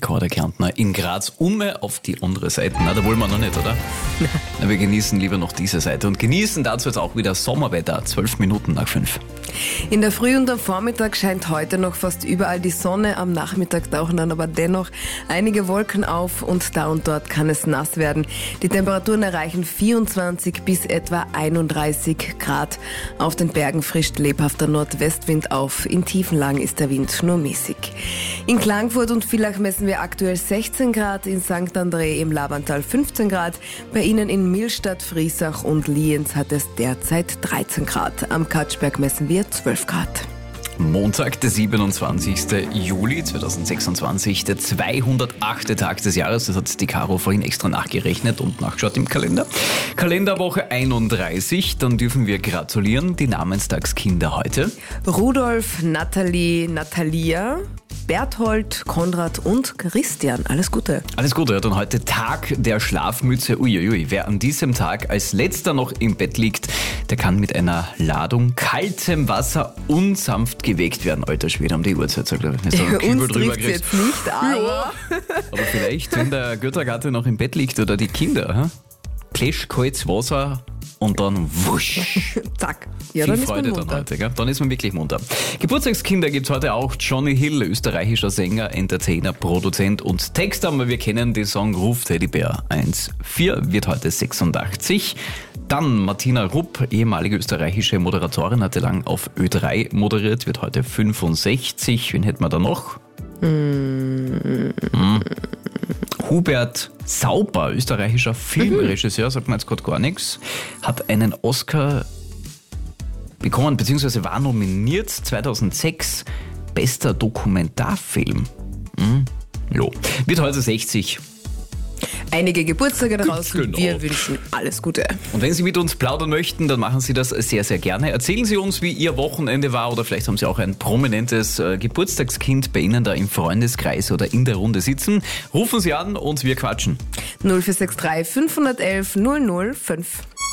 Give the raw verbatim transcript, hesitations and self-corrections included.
Rekorde Kärntner in Graz Umme auf die andere Seite. Na, da wollen wir noch nicht, oder? Na, wir genießen lieber noch diese Seite und genießen dazu jetzt auch wieder Sommerwetter, zwölf Minuten nach fünf. In der Früh und am Vormittag scheint heute noch fast überall die Sonne. Am Nachmittag tauchen dann aber dennoch einige Wolken auf und da und dort kann es nass werden. Die Temperaturen erreichen vierundzwanzig bis etwa einunddreißig Grad. Auf den Bergen frischt lebhafter Nordwestwind auf. In tiefen Lagen ist der Wind nur mäßig. In Klagenfurt und Villach messen wir aktuell sechzehn Grad, in Sankt André im Labantal fünfzehn Grad. Bei Ihnen in Millstatt, Friesach und Lienz hat es derzeit dreizehn Grad. Am Katschberg messen wir zwölf Grad. Montag, der siebenundzwanzigsten Juli zweitausendsechsundzwanzig, der zweihundertachte Tag des Jahres. Das hat die Caro vorhin extra nachgerechnet und nachgeschaut im Kalender. Kalenderwoche einunddreißig, dann dürfen wir gratulieren. Die Namenstagskinder heute: Rudolf, Nathalie, Natalia, Berthold, Konrad und Christian. Alles Gute. Alles Gute. Und heute Tag der Schlafmütze. Uiuiui, wer an diesem Tag als letzter noch im Bett liegt, der kann mit einer Ladung kaltem Wasser unsanft geweckt werden. Alter Schwede, um die Uhrzeit, sagt er. Wenn du einen Kübel Uns drüber trifft's kriegst. jetzt nicht, aber... Aber vielleicht, wenn der Göttergatte noch im Bett liegt oder die Kinder, Klesch, kaltes Wasser und dann wusch. Zack. Ja, Viel dann Freude ist man dann munter. heute, gell? Dann ist man wirklich munter. Geburtstagskinder gibt's heute auch. Johnny Hill, österreichischer Sänger, Entertainer, Produzent und Texter. Aber wir kennen den Song Ruf Teddybär eins vier, wird heute sechsundachtzig. Dann Martina Rupp, ehemalige österreichische Moderatorin, hatte lang auf Ö drei moderiert, wird heute fünfundsechzig. Wen hätten wir da noch? Mm. Mm. Hubert Sauber, österreichischer Filmregisseur, sagt man jetzt gerade gar nichts, hat einen Oscar bekommen, beziehungsweise war nominiert zweitausendsechs, bester Dokumentarfilm. Hm? Jo. Wird heute sechzig. Einige Geburtstage draußen. Genau. Wir wünschen alles Gute. Und wenn Sie mit uns plaudern möchten, dann machen Sie das sehr, sehr gerne. Erzählen Sie uns, wie Ihr Wochenende war, oder vielleicht haben Sie auch ein prominentes äh, Geburtstagskind bei Ihnen da im Freundeskreis oder in der Runde sitzen. Rufen Sie an und wir quatschen. null vier sechs drei fünf eins eins null null fünf.